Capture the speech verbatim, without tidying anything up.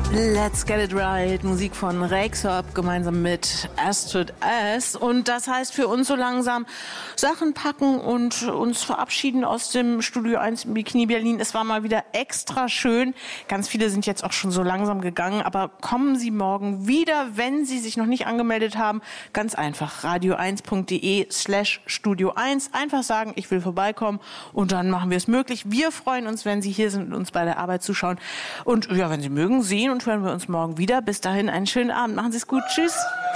Let's Get It Right, Musik von Röyksopp gemeinsam mit Astrid S. Und das heißt für uns so langsam Sachen packen und uns verabschieden aus dem Studio eins im Bikini Berlin. Es war mal wieder extra schön. Ganz viele sind jetzt auch schon so langsam gegangen, aber kommen Sie morgen wieder, wenn Sie sich noch nicht angemeldet haben. Ganz einfach, radio eins punkt de slash studio eins. Einfach sagen, ich will vorbeikommen und dann machen wir es möglich. Wir freuen uns, wenn Sie hier sind und uns bei der Arbeit zuschauen. Und ja, wenn Sie mögen, sehen und hören wir uns morgen wieder. Bis dahin einen schönen Abend. Machen Sie es gut. Tschüss.